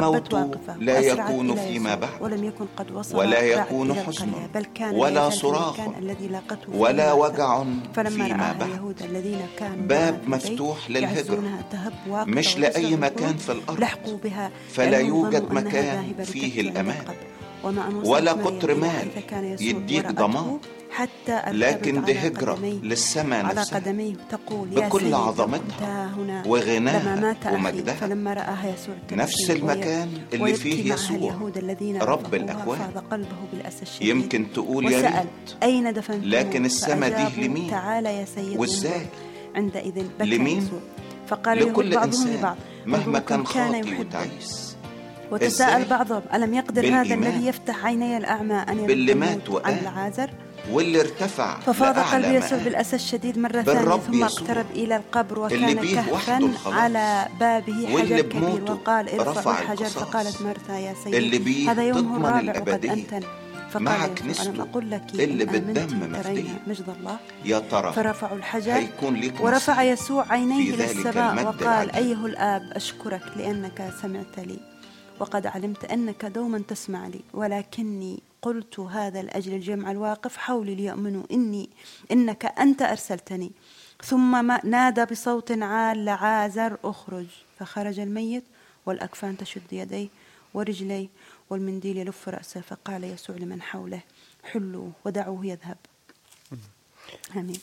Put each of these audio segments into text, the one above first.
الموت لا يكون فيما بعد، ولم يكن قد وصل ولا بعد يكون إلى حزن القرية، بل كان ولا يزال في صراخ المكان الذي لاقته ولا فيه وجع فلما فيما رآها بعد. اليهود الذين كانوا باب معها في البيت مفتوح للهجرة، يعزونها تهب واقفة مش وتسرع لأي بالخروج، مكان في الأرض، لحقوا بها فلا لأنهم يوجد ظنوا أنها مكان ذاهبة فيه لتبكي عند الأمان، القبر. وما أن ولا وصلت مريم قطر إلى مال حيث كان يسوع يديك ورأته ضمان، حتى لكن ارتبت دي على هجرة قدميه للسماء على نفسها قدميه تقول يا بكل سيد لو عظمتها كنت هنا لما وغناها مات أخي. ومجدها. فلما رآها يسوع نفس تبكي المكان اللي ويبكي فيه معها يسوع اليهود الذين رب رافقوها الأكوان. فاض قلبه بالأسى الشديد يمكن تقول يا وسأل ريت، أين دفنتموه؟ لكن السما دي فأجابوا لمين تعال يا سيد وازاي؟ انظر. عندئذ بكى لمين؟ يسوع فقال اليهود لكل بعضهم إنسان لبعض مهما كان انظروا كم كان خاطي يحبه. وتعيس. وتساءل إزاي؟ بعضهم ألم يقدر هذا بالإيمان الذي يفتح عيني الأعمى أن باللي يرد مات الموت عن وقام العازر؟ واللي ارتفع ففاض قلب لأعلى يسوع مقام بالأسى الشديد مرة ثانية، بالرب ثم يسوع اقترب إلى القبر اللي وكان بيه وحده كهفا الخلاص، على بابه واللي حجر كبير بموته وقال ارفعوا رفع الحجر. القصاص، فقالت مرثا يا اللي سيد بيه هذا يومه تضمن الرابع وقد الأبدية أنتن. مع فقال يسوع ألم كنيسته أقول لك اللي إن آمنت بالدم ترين مفدية. مجد الله؟ يا ترى فرفعوا الحجر هيكون ليك ورفع نصيب يسوع عينيه في إلى ذلك السماء المجد وقال العجيب. أيه الآب أشكرك لأنك سمعت لي وقد علمت أنك دوما تسمع لي، ولكني قلت هذا لأجل الجمع الواقف حولي ليؤمنوا إنك أنت أرسلتني. ثم نادى بصوت عال لعازر أخرج. فخرج الميت والأكفان تشد يديه ورجليه والمنديل يلف رأسه. فقال يسوع لمن حوله حلوا ودعوه يذهب. آمين.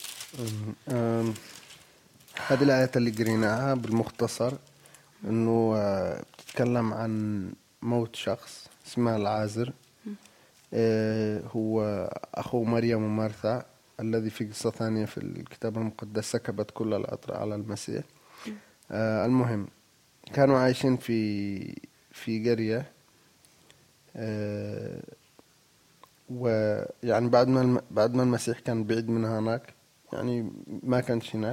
هذه الآية اللي قريناها بالمختصر إنه بتتكلم عن موت شخص اسمه العازر، هو أخو مريم ومارثا الذي في قصة ثانية في الكتاب المقدس سكبت كل العطر على المسيح. المهم كانوا عايشين في قرية، ويعني بعد ما المسيح كان بعيد من هناك، يعني ما كانش هناك،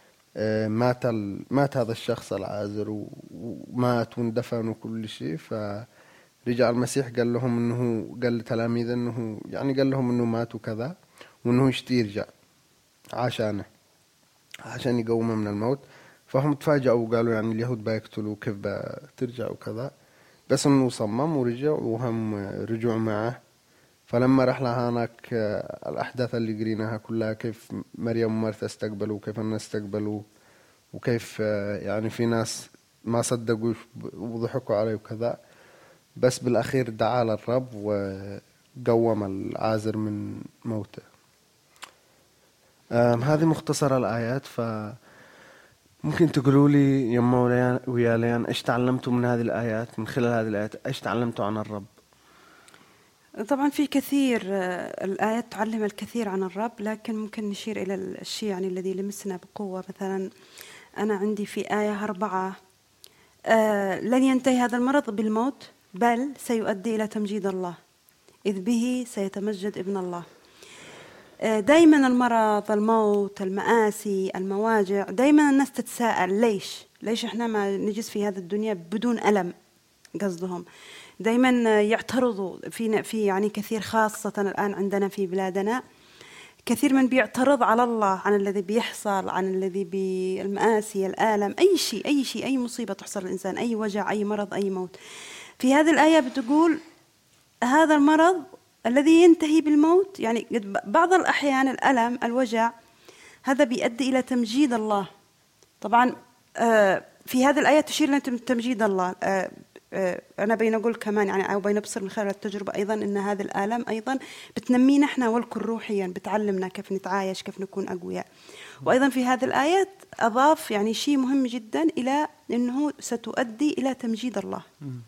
مات هذا الشخص العازر ومات واندفن وكل شيء. فرجع المسيح قال لهم انه قال لتلاميذه انه يعني قال لهم انه مات وكذا، وانه يشتي يرجع عشان يقومه من الموت. فهم تفاجئوا وقالوا يعني اليهود بيقتلوا كيف بترجع وكذا، بس انه صمم ورجع وهم رجعوا معه. فلما راح لهناك الأحداث اللي قريناها كلها، كيف مريم ومارثا استقبلوا وكيف الناس استقبلوا وكيف يعني في ناس ما صدقوا وضحكوا عليه وكذا، بس بالأخير دعا للرب وقوم العازر من موته. هذه مختصر الآيات. فممكن تقولوا لي يما ويا ليان إيش تعلمتوا من هذه الآيات؟ من خلال هذه الآيات إيش تعلمتوا عن الرب؟ طبعا في كثير، الآيات تعلم الكثير عن الرب، لكن ممكن نشير إلى الشيء يعني الذي لمسنا بقوة. مثلا أنا عندي في آية 4 لن ينتهي هذا المرض بالموت بل سيؤدي إلى تمجيد الله، إذ به سيتمجد ابن الله. دايما المرض، الموت، المآسي، المواجع، دايما الناس تتساءل ليش إحنا ما نجلس في هذه الدنيا بدون ألم. قصدهم دايما يعترضوا في يعني كثير، خاصة الآن عندنا في بلادنا كثير من بيعترض على الله عن الذي بيحصل، عن الذي بالمآسي، الآلم، أي شيء، أي مصيبة تحصل للإنسان، أي وجع، أي مرض، أي موت. في هذه الآية بتقول هذا المرض الذي ينتهي بالموت، يعني بعض الأحيان الألم، الوجع، هذا بيؤدي إلى تمجيد الله. طبعا في هذه الآية تشير إلى تمجيد الله. أنا بين أقول كمان يعني، أو بين أبصر من خلال التجربة أيضا أن هذا الآلام أيضا بتنمينا إحنا والكل روحيا، بتعلمنا كيف نتعايش، كيف نكون أقوياء. وأيضا في هذه الآيات أضاف يعني شيء مهم جدا إلى أنه ستؤدي إلى تمجيد الله.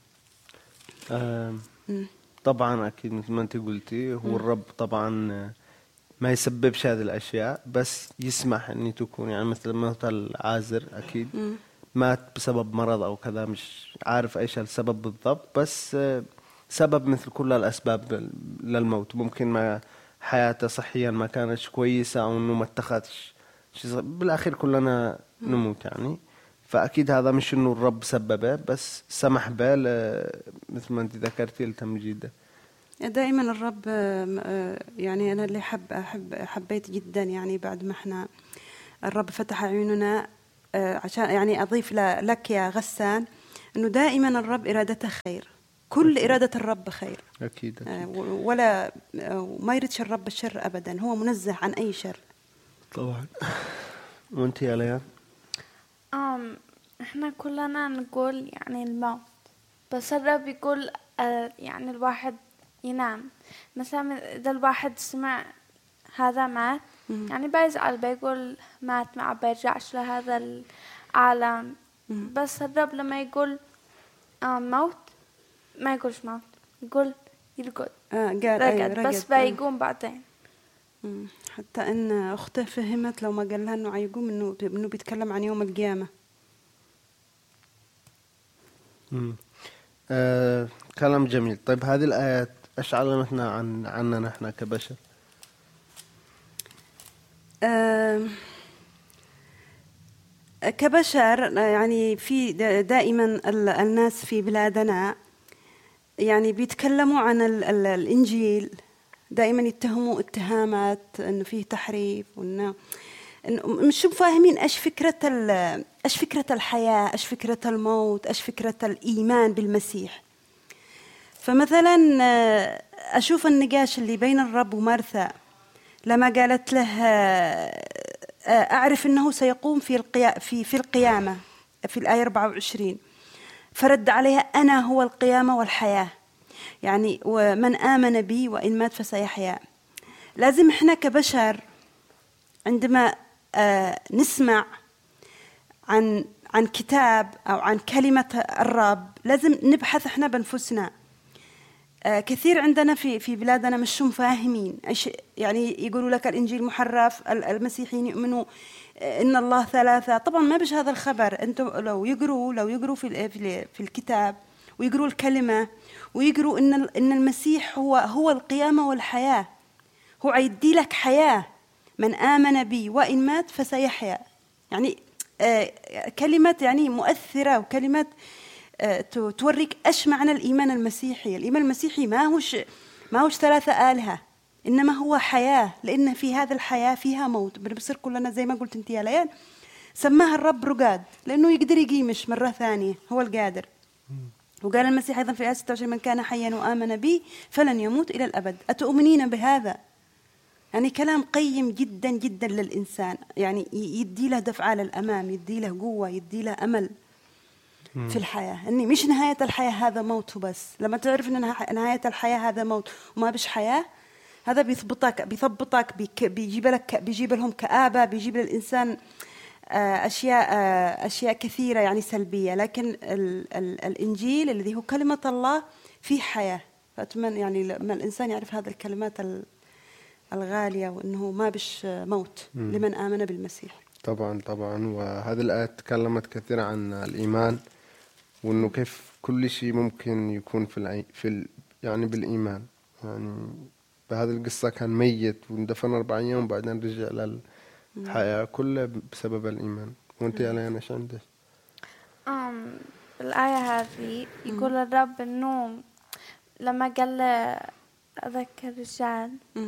طبعا أكيد مثل ما أنت قلتي، هو الرب طبعا ما يسببش هذه الأشياء، بس يسمح أن تكون، يعني مثل موت العازر أكيد مات بسبب مرض أو كذا، مش عارف إيش السبب بالضبط، بس سبب مثل كل الأسباب للموت. ممكن ما حياته صحيا ما كانتش كويسة، أو إنه ما اتخذش شيء، بالأخير كلنا نموت يعني. فأكيد هذا مش إنه الرب سببه، بس سمح به مثل ما أنت ذكرتي لتمجيده. دائما الرب يعني أنا اللي حبيت جدا يعني بعد ما احنا الرب فتح عيوننا، عشان يعني أضيف لك يا غسان أنه دائما الرب إرادته خير، كل إرادة الرب خير. أكيد. ولا ما يردش الرب الشر أبدا، هو منزه عن أي شر. طبعا. وأنت يا ليان؟ إحنا كلنا نقول يعني الموت، بس الرب يقول يعني الواحد ينام. مثلا إذا الواحد سمع هذا مات يعني بيزعل، بيقول مات، ما بيرجعش لهذا العالم. بس الرب لما يقول موت ما يقولش موت، يقول يرقد. رقد بس بيقوم بعدين. حتى ان اخته فهمت لو ما قال لها انه عيقوم انه بيتكلم عن يوم القيامه. كلام جميل. طيب هذه الآيات ايش علمتنا عننا نحن كبشر؟ كبشر يعني في دائما الناس في بلادنا يعني بيتكلموا عن الإنجيل، دائما يتهموا اتهامات انه فيه تحريف، وانه مش فاهمين ايش فكرة الحياة، ايش فكرة الموت، ايش فكرة الإيمان بالمسيح. فمثلا اشوف النقاش اللي بين الرب ومرثا لما قالت له أعرف أنه سيقوم في القيامة في الآية 24، فرد عليها أنا هو القيامة والحياة، يعني ومن آمن بي وإن مات فسيحيا. لازم إحنا كبشر عندما نسمع عن كتاب أو عن كلمة الرب لازم نبحث إحنا بنفسنا. كثير عندنا في بلادنا مش فاهمين يعني يقولوا لك الإنجيل محرف، المسيحيين يؤمنوا إن الله ثلاثة. طبعا ما بش هذا الخبر. أنتم لو يقروا في الكتاب ويقروا الكلمة ويقروا إن المسيح هو القيامة والحياة، هو عيدي لك حياة، من آمن بي وإن مات فسيحيا. يعني كلمة يعني مؤثرة، وكلمة توريك ايش معنى الايمان المسيحي. الايمان المسيحي ما هوش ثلاثه آلهة، انما هو حياه، لان في هذا الحياه فيها موت. بنصير كلنا زي ما قلت انت يا ليان، سماها الرب رقاد لانه يقدر يقيمش مره ثانيه، هو القادر. وقال المسيح ايضا في آية 26 من كان حيا وآمن بي فلن يموت الى الابد. اتؤمنين بهذا؟ يعني كلام قيم جدا جدا للانسان، يعني يدي له دفعه للامام، يدي له قوه، يدي له امل في الحياة. إني مش نهاية الحياة هذا موت وبس. لما تعرف إن نهاية الحياة هذا موت وما بش حياة، هذا بيثبطك بيجيب لهم كآبة، بيجيب للإنسان أشياء كثيرة يعني سلبية. لكن الإنجيل الذي هو كلمة الله فيه حياة. فأتمنى يعني لما الإنسان يعرف هذه الكلمات الغالية، وإنه ما بش موت لمن آمن بالمسيح. طبعا. وهذه الآية تكلمت كثير عن الإيمان، وإنه كيف كل شيء ممكن يكون يعني بالإيمان. يعني بهذه القصة كان ميت واندفن 4 أيام وبعدين رجع للحياة، كلها بسبب الإيمان. وأنت يا ليان إيش عندك؟ الآية هذه يقول الرب إنه لما قال أذكر الرجال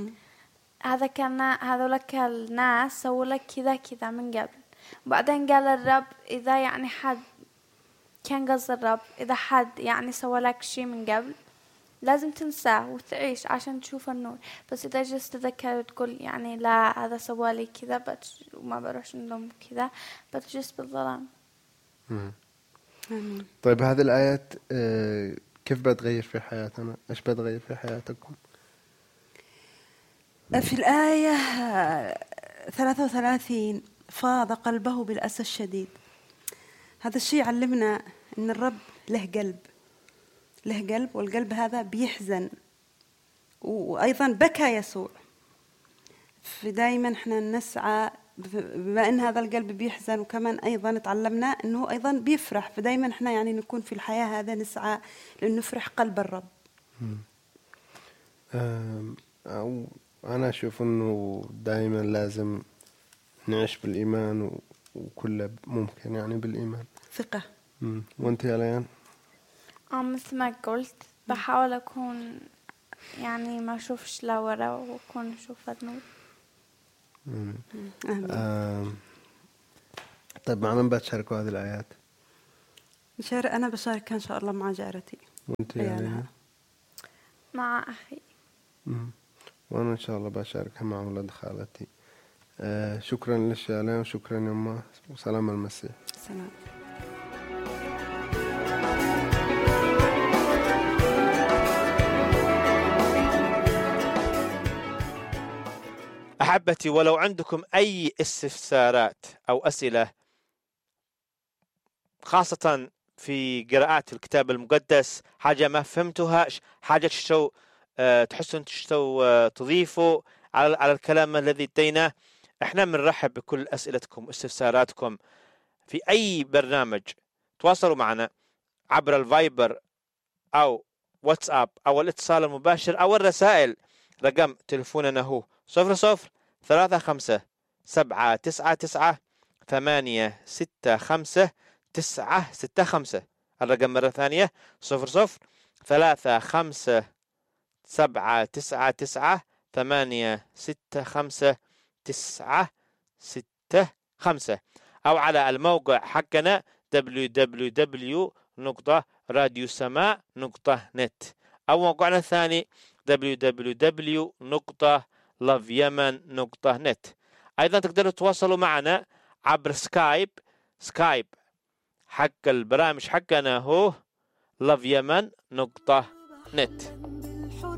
هذولك الناس سووا لك كذا من قبل، وبعدين قال الرب إذا يعني حد كان قصد الرب إذا حد يعني سوى لك شيء من قبل لازم تنساه وتعيش عشان تشوف النور. بس إذا جلست تذكر وتقول يعني لا هذا سوى لي كذا وما بروحش نلوم كذا، بتجلس بالظلام. طيب هذه الآيات كيف بتغير في حياتنا؟ إيش بتغير في حياتكم؟ في الآية 33 فاض قلبه بالأسى الشديد. هذا الشيء علمنا أن الرب له قلب، والقلب هذا بيحزن. وأيضا بكى يسوع. فدائما احنا نسعى بما أن هذا القلب بيحزن، وكمان أيضا تعلمنا أنه أيضا بيفرح. فدائما احنا يعني نكون في الحياة هذا نسعى لأن نفرح قلب الرب. أو أنا أشوف أنه دائما لازم نعيش بالإيمان وكله ممكن يعني بالإيمان ثقة. وأنت يا ليان؟ مثل ما قلت بحاول أكون يعني ما أشوفش لورا وأكون أشوف النور. طيب مع من بتشاركوا هذه الآيات؟ أنا بشارك إن شاء الله مع جارتي. وانت يعني؟ مع أخي. وأنا إن شاء الله بشاركها مع أولاد خالتي. شكرا لك يا علي، وشكرا يما، وسلام المسيح. سلام. أحبتي، ولو عندكم أي استفسارات أو أسئلة خاصة في قراءات الكتاب المقدس، حاجة ما فهمتوها، حاجة تحسون تضيفوا على الكلام الذي اديناه، احنا بنرحب بكل أسئلتكم واستفساراتكم في أي برنامج. تواصلوا معنا عبر الفايبر أو واتساب أو الاتصال المباشر أو الرسائل. رقم تلفوننا هو 0035979865. الرقم مرة ثانية 0035979865 أو على الموقع حقنا www.radiosama.net أو موقعنا الثاني www.loveyemen.net. أيضا تقدروا تتواصلوا معنا عبر سكايب حق البرامج حقنا هو loveyemen.net.